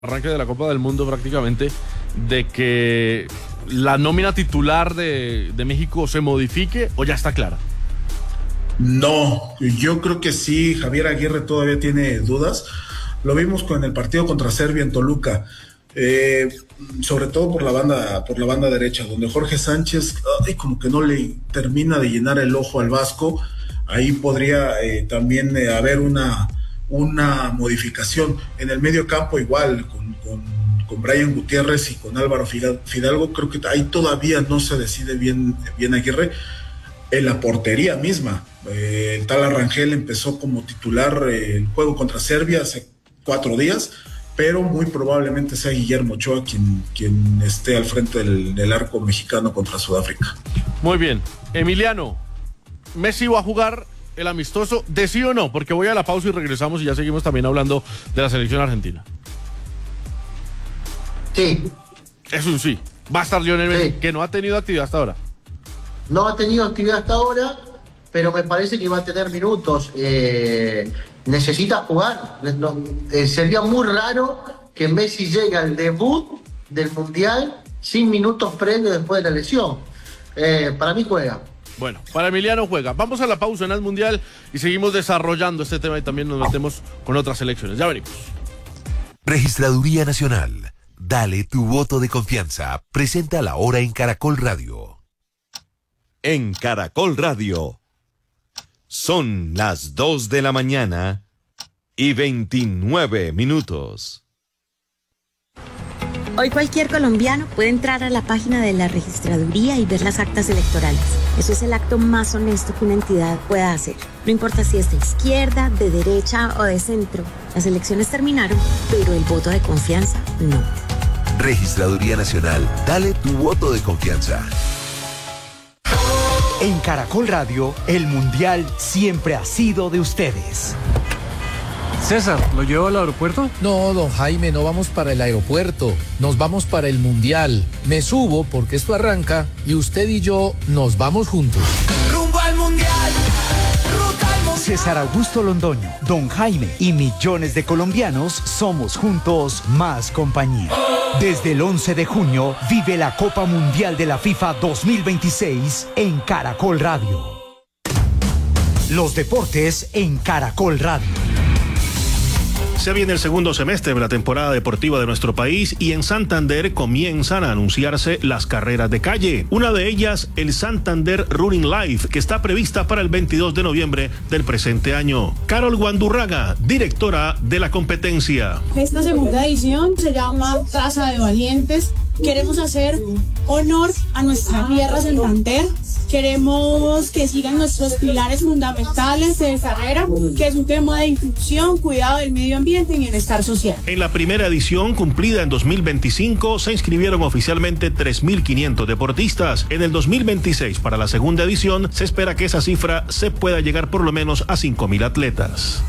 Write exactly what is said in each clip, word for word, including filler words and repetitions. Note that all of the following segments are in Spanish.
Arranque de la Copa del Mundo prácticamente, de que la nómina titular de, de México se modifique o ya está clara? No, yo creo que sí, Javier Aguirre todavía tiene dudas. Lo vimos con el partido contra Serbia en Toluca, eh, sobre todo por la banda, por la banda derecha, donde Jorge Sánchez ay, como que no le termina de llenar el ojo al Vasco. Ahí podría eh, también eh, haber una una modificación. En el medio campo igual, con, con, con Brian Gutiérrez y con Álvaro Fidalgo, creo que ahí todavía no se decide bien, bien Aguirre. En la portería misma, eh, el tal Arrangel empezó como titular eh, el juego contra Serbia hace cuatro días, pero muy probablemente sea Guillermo Ochoa quien, quien esté al frente del, del arco mexicano contra Sudáfrica. Muy bien. Emiliano, ¿Messi va a jugar el amistoso, de sí o no? Porque voy a la pausa y regresamos y ya seguimos también hablando de la selección argentina. Sí. Es un sí. Va a estar Lionel Messi, sí. que no ha tenido actividad hasta ahora. No ha tenido actividad hasta ahora, pero me parece que va a tener minutos. Eh, necesita jugar. No, eh, sería muy raro que Messi llegue al debut del Mundial sin minutos previos después de la lesión. Eh, para mí juega. Bueno, para Emiliano juega. Vamos a la pausa en el Mundial y seguimos desarrollando este tema y también nos metemos con otras selecciones. Ya venimos. Registraduría Nacional. Dale tu voto de confianza. Presenta la hora en Caracol Radio. En Caracol Radio. Son las dos de la mañana y veintinueve minutos. Hoy cualquier colombiano puede entrar a la página de la registraduría y ver las actas electorales. Eso es el acto más honesto que una entidad pueda hacer. No importa si es de izquierda, de derecha o de centro. Las elecciones terminaron, pero el voto de confianza no. Registraduría Nacional. Dale tu voto de confianza. En Caracol Radio, el Mundial siempre ha sido de ustedes. César, ¿lo llevo al aeropuerto? No, don Jaime, no vamos para el aeropuerto. Nos vamos para el Mundial. Me subo porque esto arranca y usted y yo nos vamos juntos. ¡Rumbo al Mundial! ¡Ruta al Mundial! César Augusto Londoño, don Jaime y millones de colombianos somos juntos más compañía. Desde el once de junio, vive la Copa Mundial de la FIFA dos mil veintiséis en Caracol Radio. Los deportes en Caracol Radio. Se viene el segundo semestre de la temporada deportiva de nuestro país y en Santander comienzan a anunciarse las carreras de calle. Una de ellas, el Santander Running Life, que está prevista para el veintidós de noviembre del presente año. Carol Guandurraga, directora de la competencia. Esta segunda edición se llama Traza de Valientes. Queremos hacer honor a nuestra tierra Santander. Queremos que sigan nuestros pilares fundamentales de carrera, que es un tema de inclusión, cuidado del medio ambiente y bienestar social. En la primera edición, cumplida en dos mil veinticinco, se inscribieron oficialmente tres mil quinientos deportistas. En el dos mil veintiséis, para la segunda edición, se espera que esa cifra se pueda llegar por lo menos a cinco mil atletas.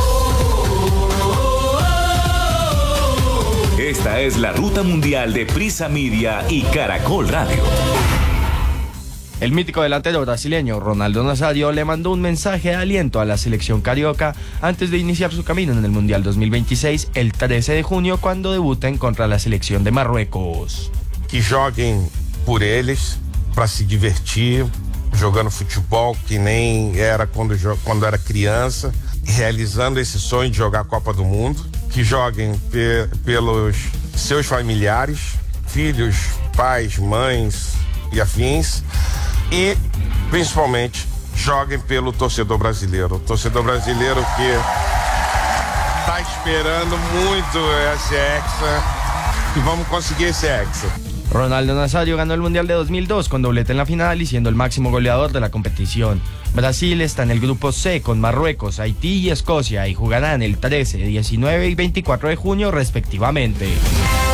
Esta es la ruta mundial de Prisa Media y Caracol Radio. El mítico delantero brasileño Ronaldo Nazario le mandó un mensaje de aliento a la selección carioca antes de iniciar su camino en el Mundial dos mil veintiséis el trece de junio cuando debuten contra la selección de Marruecos. Que joguem por eles, para se divertir, jogando futebol que nem era quando, quando era criança, realizando esse sonho de jogar a Copa do Mundo. Que joguem pe pelos seus familiares, filhos, pais, mães e afins. E, principalmente, joguem pelo torcedor brasileiro. O torcedor brasileiro que está esperando muito esse Hexa e vamos conseguir esse Hexa. Ronaldo Nazario ganó el Mundial de dos mil dos con doblete en la final y siendo el máximo goleador de la competición. Brasil está en el grupo C con Marruecos, Haití y Escocia y jugarán el trece, diecinueve y veinticuatro de junio respectivamente.